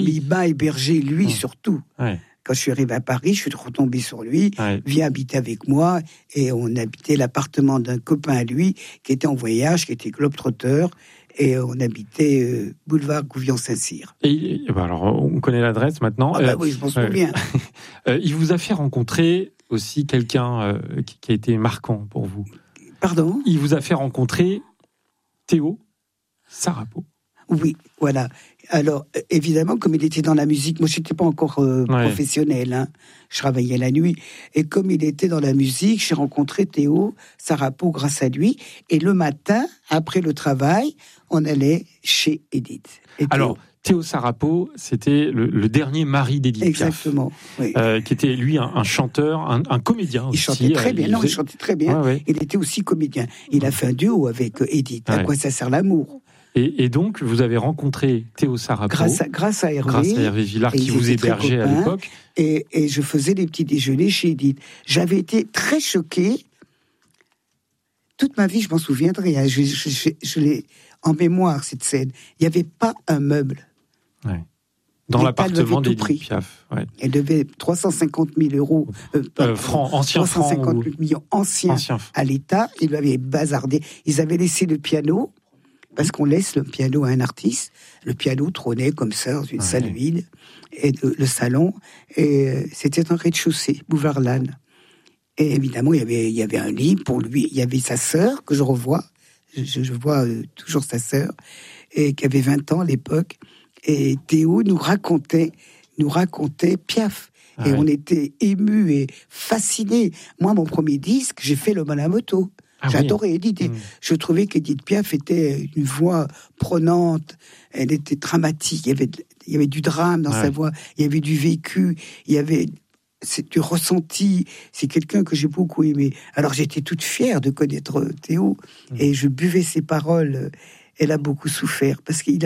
Paris. Bas hébergé, lui surtout. Ouais. Quand je suis arrivé à Paris, je suis retombé sur lui, viens habiter avec moi, et on habitait l'appartement d'un copain à lui, qui était en voyage, qui était globe-trotteur, et on habitait boulevard Gouvion-Saint-Cyr. Et alors, on connaît l'adresse maintenant. Oui, je m'en souviens. Il vous a fait rencontrer aussi quelqu'un qui a été marquant pour vous. Pardon ? Il vous a fait rencontrer Théo Sarapo. Oui, voilà. Alors, évidemment, comme il était dans la musique, moi, je n'étais pas encore professionnel, hein. Je travaillais la nuit. Et comme il était dans la musique, j'ai rencontré Théo Sarapo grâce à lui. Et le matin, après le travail, on allait chez Edith. Alors, Théo Sarapo, c'était le dernier mari d'Edith Piaf. Exactement, oui. Qui était, lui, un chanteur, un comédien aussi. Il chantait très bien. Il chantait très bien. Ouais. Il était aussi comédien. Il a fait un duo avec Edith. À quoi ça sert l'amour ? Et donc, vous avez rencontré Théo Sarapo grâce à Hervé Villard, qui vous hébergeait à l'époque. Et je faisais des petits déjeuners chez Edith. J'avais été très choquée. Toute ma vie, je m'en souviendrai. Hein. Je l'ai en mémoire, cette scène. Il n'y avait pas un meuble. Ouais. Dans l'appartement d'Edith Piaf. Ouais. Elle devait 350 000 euros. Francs, anciens 350 francs. millions anciens à l'État. Ils lui avaient bazardé. Ils avaient laissé le piano. Parce qu'on laisse le piano à un artiste. Le piano trônait comme ça dans une salle vide, et le salon, et c'était un rez-de-chaussée, boulevard Lannes. Et évidemment, il y avait un lit pour lui. Il y avait sa sœur, que je revois. Je vois toujours sa sœur, et qui avait 20 ans à l'époque. Et Théo nous racontait Piaf. Et on était émus et fascinés. Moi, mon premier disque, j'ai fait le Malamoto. J'adorais Edith. Je trouvais qu'Edith Piaf était une voix prenante, elle était dramatique, il y avait du drame dans sa voix, il y avait du vécu, il y avait du ressenti. C'est quelqu'un que j'ai beaucoup aimé. Alors j'étais toute fière de connaître Théo, et je buvais ses paroles. Elle a beaucoup souffert, parce qu'il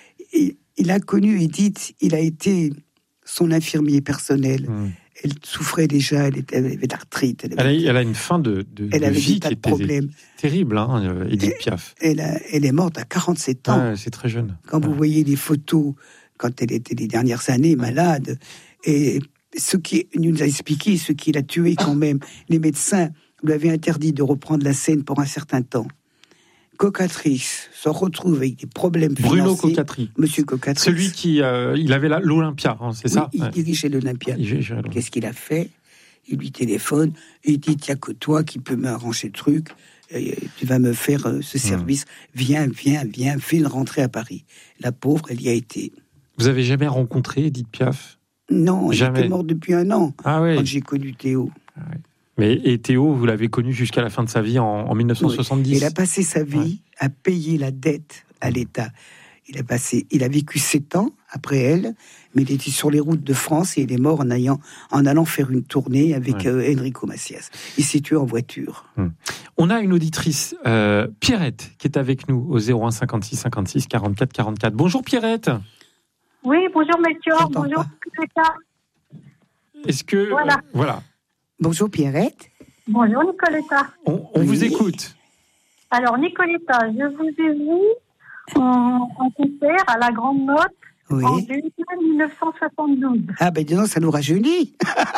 a connu Edith, il a été son infirmier personnel. Elle souffrait déjà, elle avait de l'arthrite. Elle a une fin de vie qui était terrible, hein, Edith Piaf. Elle est morte à 47 ans. C'est très jeune. Quand vous voyez les photos, quand elle était les dernières années malade, et ce qui nous a expliqué, ce qui l'a tué quand même, les médecins lui avaient interdit de reprendre la scène pour un certain temps. Cocatrice se retrouve avec des problèmes financiers. Bruno Cocatrice. Monsieur Cocatrice. Celui qui, il avait l'Olympia, hein, c'est ça ? Il dirigeait l'Olympia. Qu'est-ce qu'il a fait ? Il lui téléphone, il dit, il n'y a que toi qui peux m'arranger le truc, tu vas me faire ce service, viens, fais-le rentrer à Paris. La pauvre, elle y a été. Vous avez jamais rencontré Edith Piaf ? Non, jamais. Elle était morte depuis 1 an, quand j'ai connu Théo. Et Théo, vous l'avez connu jusqu'à la fin de sa vie en 1970. Il a passé sa vie à payer la dette à l'État. Il a vécu 7 ans après elle, mais il était sur les routes de France et il est mort en allant faire une tournée avec Enrico Macias. Il s'est tué en voiture. On a une auditrice, Pierrette, qui est avec nous au 01 56 56 44 44. Bonjour Pierrette. Oui, bonjour Melchior, bonjour Nicoletta. Est-ce que... Voilà. Bonjour Pierrette. Bonjour Nicoletta. On vous écoute. Alors Nicoletta, je vous ai vu en concert à la Grande Note en juillet 1972. Ah ben dis donc, ça nous rajeunit.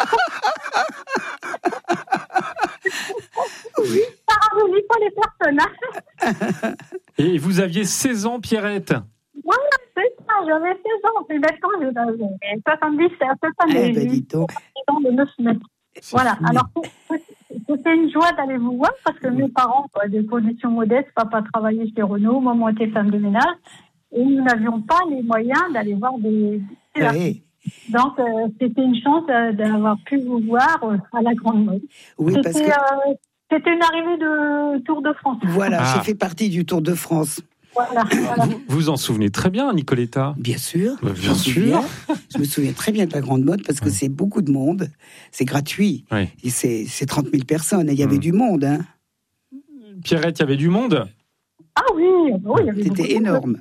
Oui. Ça rajeunit pas les personnages. Et vous aviez 16 ans, Pierrette. Oui, c'est ça, j'avais 16 ans. Puis maintenant, j'ai 70, c'est à cette année. Ben dis donc. De 9 mètres. Voilà, alors c'était une joie d'aller vous voir parce que mes parents, des conditions modestes, papa travaillait chez Renault, maman était femme de ménage et nous n'avions pas les moyens d'aller voir des artistes. Donc c'était une chance d'avoir pu vous voir à la Grande Note. Oui, parce que c'était une arrivée de Tour de France. Voilà, j'ai fait partie du Tour de France. Voilà. Vous en souvenez très bien, Nicoletta. Bien sûr. Bien sûr. Je me souviens très bien de la Grande Note parce que c'est beaucoup de monde. C'est gratuit. Et c'est 30 000 personnes. Il y avait du monde. Hein. Pierrette, il y avait du monde. Ah oui, il y avait c'était énorme.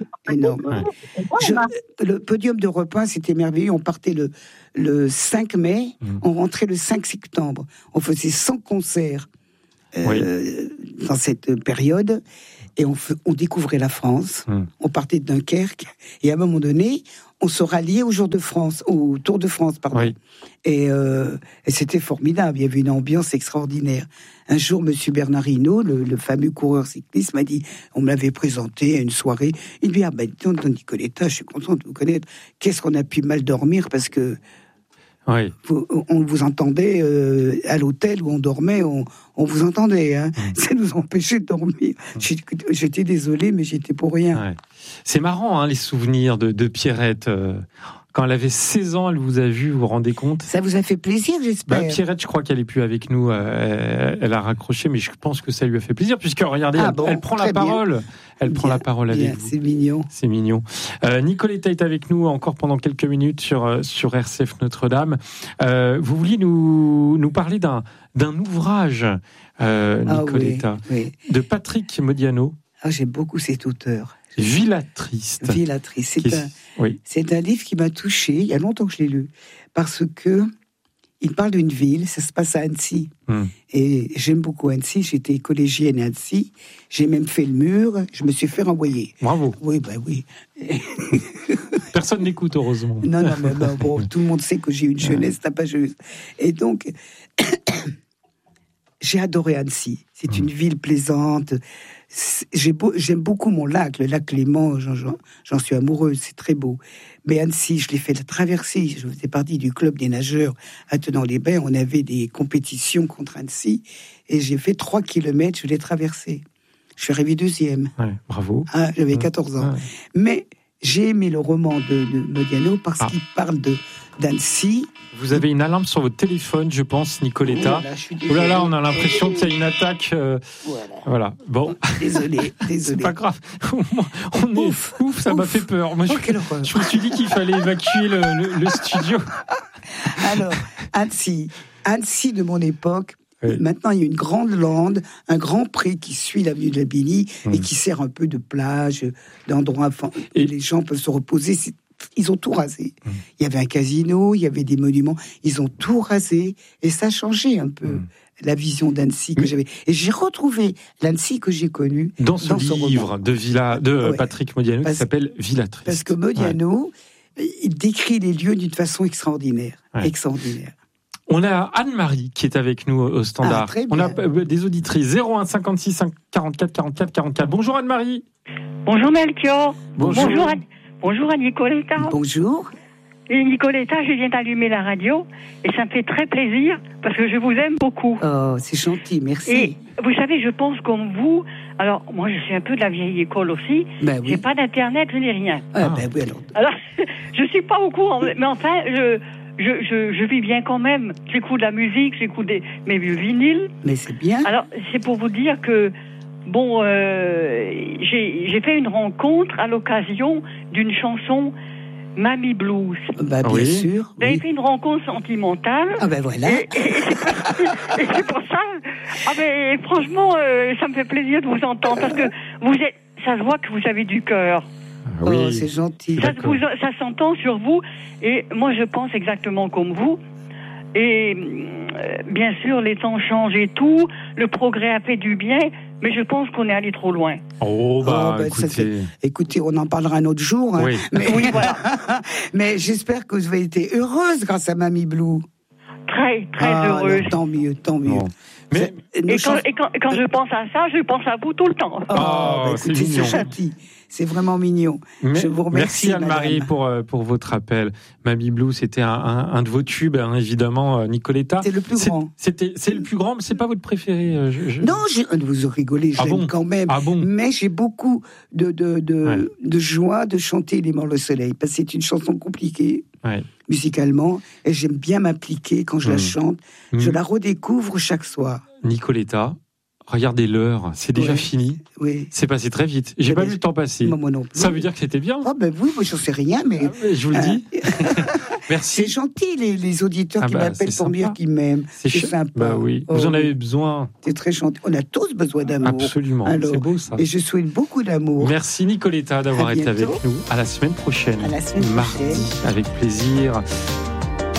Le podium d'Europe 1, c'était merveilleux. On partait le 5 mai, on rentrait le 5 septembre. On faisait 100 concerts dans cette période. et on découvrait la France. On partait de Dunkerque et à un moment donné, on se ralliait au Tour de France, pardon. Oui. Et c'était formidable. Il y avait une ambiance extraordinaire. Un jour, Monsieur Bernard Hinault, le fameux coureur cycliste, m'a dit, on me l'avait présenté à une soirée. Il me dit, dis donc, Nicoletta, je suis content de vous connaître. Qu'est-ce qu'on a pu mal dormir parce que oui. On vous entendait à l'hôtel où on dormait, on vous entendait. Hein. Ça nous empêchait de dormir. J'étais désolé, mais j'étais pour rien. Ouais. C'est marrant, hein, les souvenirs de Pierrette. Quand elle avait 16 ans, elle vous a vu, vous vous rendez compte ? Ça vous a fait plaisir, j'espère. Pierrette, je crois qu'elle n'est plus avec nous. Elle a raccroché, mais je pense que ça lui a fait plaisir, puisque regardez, elle prend la parole. Elle prend la parole avec vous. C'est mignon. C'est mignon. Nicoletta est avec nous encore pendant quelques minutes sur RCF Notre-Dame. Vous vouliez nous parler d'un ouvrage, Nicoletta, oui. De Patrick Modiano. J'aime beaucoup cet auteur. Villatriste. C'est un livre qui m'a touchée. Il y a longtemps que je l'ai lu. Parce que il parle d'une ville, ça se passe à Annecy. Et j'aime beaucoup Annecy. J'étais collégienne à Annecy. J'ai même fait le mur. Je me suis fait renvoyer. Bravo. Oui, oui. Personne n'écoute, heureusement. Non, mais bon, tout le monde sait que j'ai une jeunesse tapageuse. Et donc, j'ai adoré Annecy. C'est une ville plaisante. J'aime beaucoup mon lac, le lac Léman, j'en suis amoureuse, c'est très beau. Mais Annecy, je l'ai fait traverser, je faisais partie du club des nageurs à Tenon-les-Bains, on avait des compétitions contre Annecy, et j'ai fait 3 kilomètres, je l'ai traversé. Je suis arrivé 2e. Ouais, bravo. J'avais 14 ans. Ouais. Mais j'ai aimé le roman de Modiano parce qu'il parle d'Annecy. Vous avez une alarme sur votre téléphone, je pense, Nicoletta. Oh là là, on a l'impression qu'il y a une attaque. Voilà. Bon. Désolé. C'est pas grave. On est ouf, ça m'a fait peur. Moi, je me suis dit qu'il fallait évacuer le studio. Alors, Annecy de mon époque. Oui. Maintenant, il y a une grande lande, un grand pré qui suit l'avenue de la Bini et qui sert un peu de plage, d'endroit où les gens peuvent se reposer. Ils ont tout rasé. Il y avait un casino, il y avait des monuments. Ils ont tout rasé et ça a changé un peu la vision d'Annecy que j'avais. Et j'ai retrouvé l'Annecy que j'ai connue dans ce livre de Patrick Modiano qui s'appelle Villatriste. Parce que Modiano, il décrit les lieux d'une façon extraordinaire. Extraordinaire. On a Anne-Marie qui est avec nous au standard. On a des auditrices 01 56 44 44 44. Bonjour Anne-Marie. Bonjour Melchior. Bonjour à Nicoletta. Bonjour. Et Nicoletta, je viens d'allumer la radio et ça me fait très plaisir parce que je vous aime beaucoup. Oh, c'est gentil, merci. Et vous savez, je pense comme vous. Alors, moi, je suis un peu de la vieille école aussi. Ben oui. J'ai pas d'internet, je n'ai rien. Ben oui, alors, je suis pas au courant, mais enfin, je vis bien quand même. J'écoute de la musique, j'écoute mes vieux vinyles. Mais c'est bien. Alors, c'est pour vous dire que, bon, j'ai fait une rencontre à l'occasion d'une chanson Mamie Blues. Bah, bien sûr. Vous avez fait une rencontre sentimentale. Ah ben voilà. Et c'est pour ça. Ah ben franchement, ça me fait plaisir de vous entendre parce que ça se voit que vous avez du cœur. Oui. Oh, c'est gentil. Ça s'entend sur vous. Et moi, je pense exactement comme vous. Et bien sûr, les temps changent et tout. Le progrès a fait du bien. Mais je pense qu'on est allé trop loin. Écoutez, on en parlera un autre jour. Hein. Oui. Mais, oui, voilà. Mais j'espère que vous avez été heureuse grâce à Mamie Blue. Très, très heureuse. Alors, tant mieux. Bon. Et quand je pense à ça, je pense à vous tout le temps. C'est mignon. C'est gentil. C'est vraiment mignon. Je vous remercie. Merci Anne-Marie pour votre appel. Mamie Blue, c'était un de vos tubes, hein, évidemment, Nicoletta. C'est le plus grand. C'est le plus grand, mais c'est pas votre préféré. Non, vous rigolez, j'aime quand même. Ah bon. Mais j'ai beaucoup de joie de chanter Les Morts le Soleil, parce que c'est une chanson compliquée. Ouais. Musicalement, et j'aime bien m'appliquer quand je la chante. Je la redécouvre chaque soir. Nicoletta, regardez l'heure, c'est déjà fini. Oui. C'est passé très vite. J'ai pas vu le temps passer. Moi non plus. Ça veut dire que c'était bien. Ah ben oui, moi j'en sais rien, mais je vous le dis. Merci. C'est gentil les auditeurs qui m'appellent pour me dire qu'ils m'aiment. C'est sympa. Bah oui. Vous en avez besoin. C'est très gentil. On a tous besoin d'amour. Absolument. Alors, c'est beau ça. Et je souhaite beaucoup d'amour. Merci Nicoletta d'avoir été avec nous. À la semaine prochaine. À la semaine prochaine. Mardi, avec plaisir.